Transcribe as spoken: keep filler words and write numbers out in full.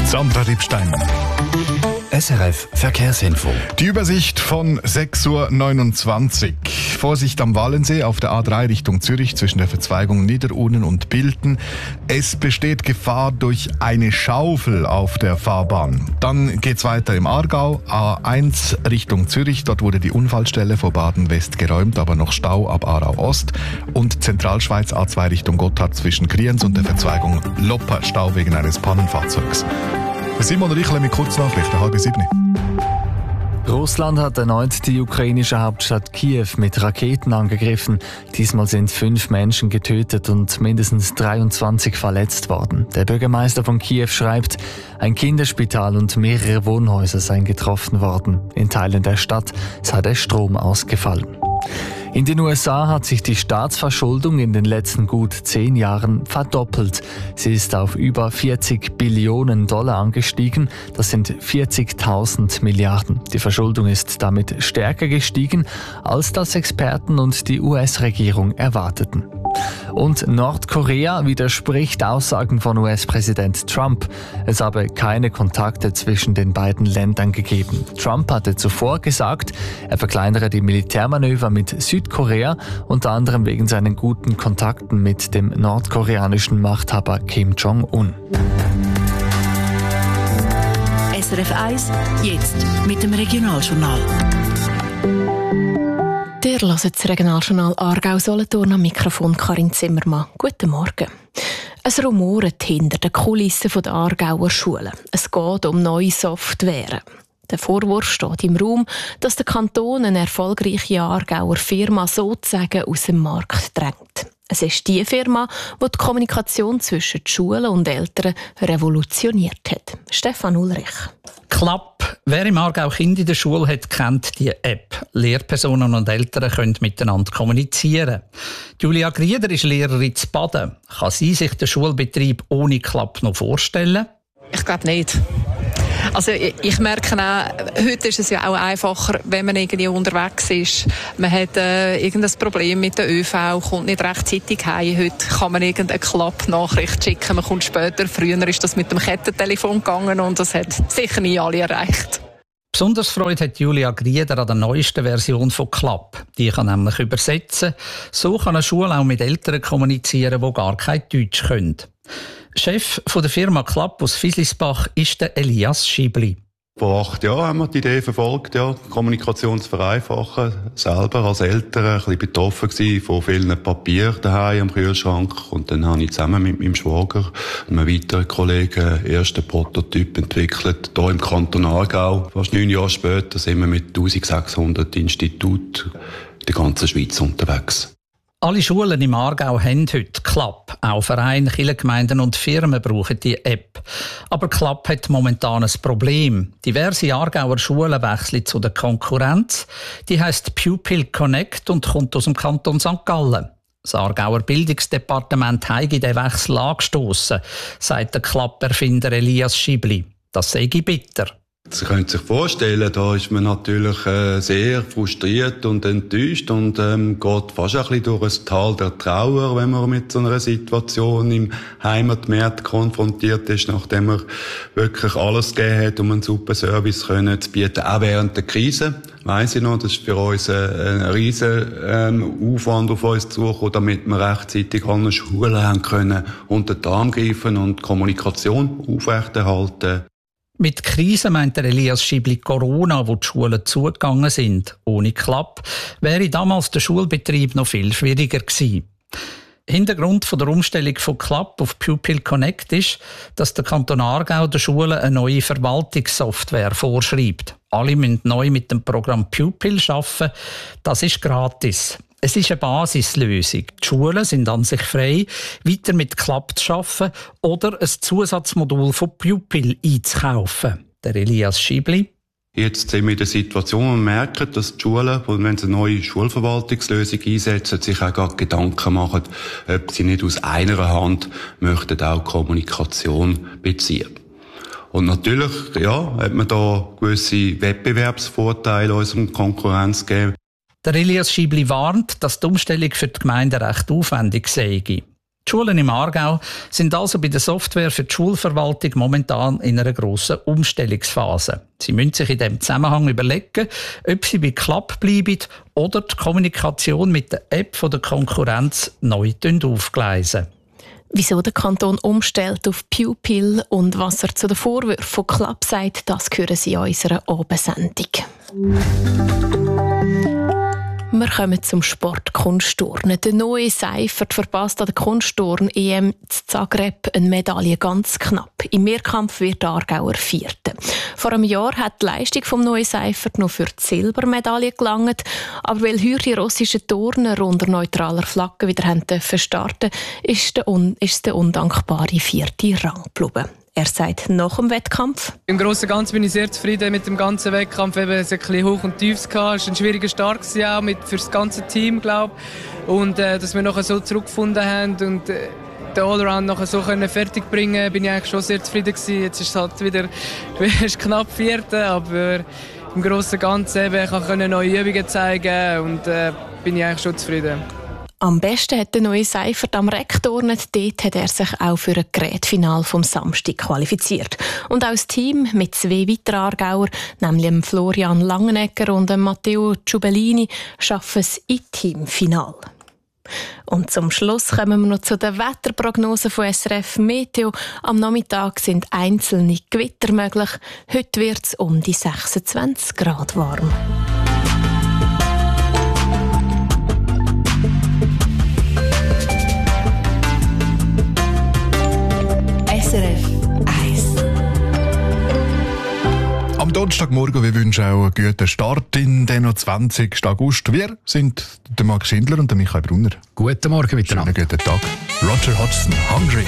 Sandra Liebstein. S R F Verkehrsinfo. Die Übersicht von sechs Uhr neunundzwanzig. Vorsicht am Wallensee auf der A drei Richtung Zürich zwischen der Verzweigung Niederurnen und Bilten. Es besteht Gefahr durch eine Schaufel auf der Fahrbahn. Dann geht's weiter im Aargau. A eins Richtung Zürich. Dort wurde die Unfallstelle vor Baden-West geräumt, aber noch Stau ab Aarau Ost. Und Zentralschweiz A zwei Richtung Gotthard zwischen Kriens und der Verzweigung Lopper. Stau wegen eines Pannenfahrzeugs. Simon Richle mit Kurznachrichten, halb sieben. Russland hat erneut die ukrainische Hauptstadt Kiew mit Raketen angegriffen. Diesmal sind fünf Menschen getötet und mindestens dreiundzwanzig verletzt worden. Der Bürgermeister von Kiew schreibt, ein Kinderspital und mehrere Wohnhäuser seien getroffen worden. In Teilen der Stadt sei der Strom ausgefallen. In den U S A hat sich die Staatsverschuldung in den letzten gut zehn Jahren verdoppelt. Sie ist auf über vierzig Billionen Dollar angestiegen. Das sind vierzigtausend Milliarden. Die Verschuldung ist damit stärker gestiegen, als das Experten und die U S-Regierung erwarteten. Und Nordkorea widerspricht Aussagen von U S-Präsident Trump. Es habe keine Kontakte zwischen den beiden Ländern gegeben. Trump hatte zuvor gesagt, er verkleinere die Militärmanöver mit Südkorea, unter anderem wegen seinen guten Kontakten mit dem nordkoreanischen Machthaber Kim Jong-un. S R F eins, jetzt mit dem Regionaljournal. Ihr hört das Regionaljournal Aargau-Solothurn am Mikrofon Karin Zimmermann. Guten Morgen. Es rumort hinter den Kulissen der Aargauer Schulen. Es geht um neue Software. Der Vorwurf steht im Raum, dass der Kanton eine erfolgreiche Aargauer Firma sozusagen aus dem Markt drängt. Es ist die Firma, die die Kommunikation zwischen Schulen und Eltern revolutioniert hat. Stefan Ulrich. Klapp. Wer im Aargau Kinder in der Schule hat, kennt die App. Lehrpersonen und Eltern können miteinander kommunizieren. Julia Grieder ist Lehrerin zu Baden. Kann sie sich den Schulbetrieb ohne Klapp noch vorstellen? Ich glaube nicht. Also ich, ich merke auch, heute ist es ja auch einfacher, wenn man irgendwie unterwegs ist. Man hat äh, irgendein Problem mit der ÖV, kommt nicht rechtzeitig heim. Heute kann man irgendeine Klappnachricht schicken, man kommt später. Früher ist das mit dem Kettentelefon gegangen und das hat sicher nie alle erreicht. Besonders Freude hat Julia Grieder an der neuesten Version von Klapp. Die kann nämlich übersetzen. So kann eine Schule auch mit Eltern kommunizieren, die gar kein Deutsch können. Chef von der Firma Klapp aus Fislisbach ist der Elias Schiebli. Vor acht Jahren haben wir die Idee verfolgt, ja, Kommunikation zu vereinfachen. Selber als Eltern ein bisschen betroffen gewesen von vielen Papier daheim am Kühlschrank. Und dann habe ich zusammen mit meinem Schwager und einem weiteren Kollegen einen ersten Prototyp entwickelt, hier im Kanton Aargau. Fast neun Jahre später sind wir mit eintausendsechshundert Instituten in der ganzen Schweiz unterwegs. Alle Schulen im Aargau haben heute Klapp. Auch Vereine, Kirchengemeinden und Firmen brauchen die App. Aber Klapp hat momentan ein Problem. Diverse Aargauer Schulen wechseln zu der Konkurrenz. Die heisst Pupil Connect und kommt aus dem Kanton Sankt Gallen. Das Aargauer Bildungsdepartement hat den Wechsel angestossen, sagt der Klapp-Erfinder Elias Schiebli. Das sei bitter. Sie können sich vorstellen, da ist man natürlich äh, sehr frustriert und enttäuscht und ähm, geht fast ein bisschen durch ein Tal der Trauer, wenn man mit so einer Situation im Heimatmarkt konfrontiert ist, nachdem man wirklich alles gegeben hat, um einen super Service können zu bieten, auch während der Krise. Weiss ich noch, das ist für uns ein, ein riesen ähm, Aufwand auf uns zugekommen, damit wir rechtzeitig alle Schulen haben können unter den Arm greifen und Kommunikation aufrechterhalten. Mit Krise meint der Elias Schiebli Corona, wo die Schulen zugegangen sind. Ohne Klapp wäre damals der Schulbetrieb noch viel schwieriger gewesen. Hintergrund von der Umstellung von Klapp auf Pupil Connect ist, dass der Kanton Aargau der Schulen eine neue Verwaltungssoftware vorschreibt. Alle müssen neu mit dem Programm Pupil arbeiten. Das ist gratis. Es ist eine Basislösung. Die Schulen sind an sich frei, weiter mit Klapp zu arbeiten oder ein Zusatzmodul von Pupil einzukaufen. Der Elias Schiebli. Jetzt sind wir in der Situation, wo wir merken, dass die Schulen, wenn sie eine neue Schulverwaltungslösung einsetzen, sich auch gerade Gedanken machen, ob sie nicht aus einer Hand möchten auch Kommunikation beziehen. Und natürlich, ja, hat man da gewisse Wettbewerbsvorteile unserem Konkurrenz gegeben. Der Elias Schiebli warnt, dass die Umstellung für die Gemeinden recht aufwendig sei. Die Die Schulen im Aargau sind also bei der Software für die Schulverwaltung momentan in einer grossen Umstellungsphase. Sie müssen sich in diesem Zusammenhang überlegen, ob sie bei Klapp bleiben oder die Kommunikation mit der App von der Konkurrenz neu aufgleisen. Wieso der Kanton umstellt auf Pupil und was er zu den Vorwürfen von Klapp sagt, das hören Sie in unserer Abendsendung. Wir kommen zum Sport Kunstturnen. Der neue Seifert verpasst an der Kunstturn-E M zu Zagreb eine Medaille ganz knapp. Im Mehrkampf wird der Aargauer Vierte. Vor einem Jahr hat die Leistung vom neuen Seifert noch für die Silbermedaille gelangt. Aber weil heuer die russischen Turner unter neutraler Flagge wieder haben dürfen starten, ist der, un- ist der undankbare vierte Rang geblieben. Er sagt nach dem Wettkampf: Im Großen und Ganzen bin ich sehr zufrieden mit dem ganzen Wettkampf. Eben, es hat ein bisschen Hoch und Tiefs gehabt. Es war ein schwieriger Start auch mit für das ganze Team, glaube ich. Und äh, dass wir nachher so zurückgefunden haben und äh, den Allround nachher so können fertig bringen, bin ich eigentlich schon sehr zufrieden gewesen. Jetzt ist es halt wieder ist knapp Vierte, aber im Großen und Ganzen eben, ich konnte neue Übungen zeigen und äh, bin ich eigentlich schon zufrieden. Am besten hat der neue Seifert am Reck turnet. Dort hat er sich auch für ein Gerätfinal vom Samstag qualifiziert. Und auch das Team mit zwei weiteren Aargauer, nämlich dem Florian Langenegger und dem Matteo Ciubellini, schaffen es im Teamfinal. Und zum Schluss kommen wir noch zu den Wetterprognosen von S R F Meteo. Am Nachmittag sind einzelne Gewitter möglich. Heute wird es um die sechsundzwanzig Grad warm. S R F eins. Am Donnerstagmorgen, wir wünschen auch einen guten Start in den zwanzigsten August. Wir sind der Marc Schindler und der Michael Brunner. Guten Morgen miteinander. Schönen guten Tag. Roger Hodgson, Hungry.